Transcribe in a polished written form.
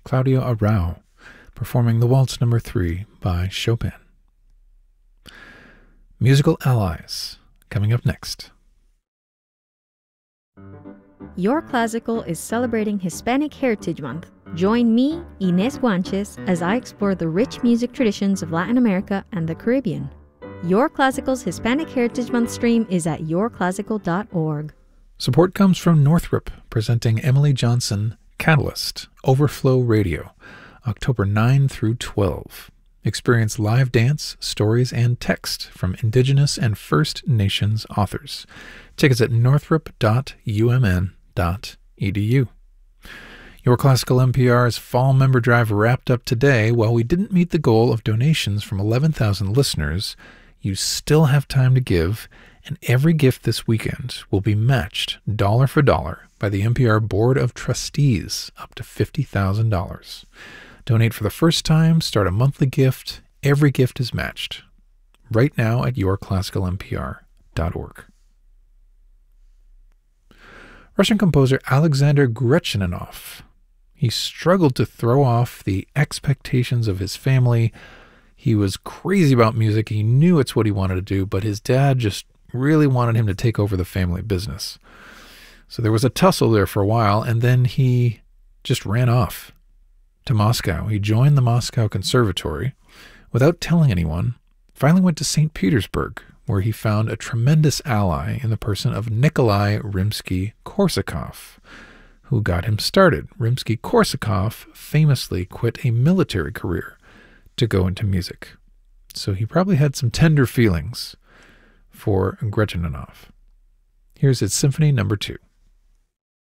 Claudio Arrau, performing the Waltz No. 3 by Chopin. Musical Allies, coming up next. Your Classical is celebrating Hispanic Heritage Month. Join me, Inés Guanches, as I explore the rich music traditions of Latin America and the Caribbean. Your Classical's Hispanic Heritage Month stream is at yourclassical.org. Support comes from Northrop, presenting Emily Johnson, Catalyst, Overflow Radio, October 9 through 12. Experience live dance, stories, and text from Indigenous and First Nations authors. Tickets at northrop.umn.edu. Your Classical NPR's Fall Member Drive wrapped up today. While we didn't meet the goal of donations from 11,000 listeners, you still have time to give, and every gift this weekend will be matched dollar for dollar by the NPR Board of Trustees up to $50,000. Donate for the first time, start a monthly gift. Every gift is matched. Right now at yourclassicalnpr.org. Russian composer Alexander Gretchaninov. He struggled to throw off the expectations of his family. He was crazy about music. He knew it's what he wanted to do, but his dad just really wanted him to take over the family business. So there was a tussle there for a while, and then he just ran off to Moscow. He joined the Moscow Conservatory without telling anyone, finally went to St. Petersburg, where he found a tremendous ally in the person of Nikolai Rimsky-Korsakov, who got him started. Rimsky-Korsakov famously quit a military career to go into music. So he probably had some tender feelings for Gretchaninov. Here's his Symphony No. 2.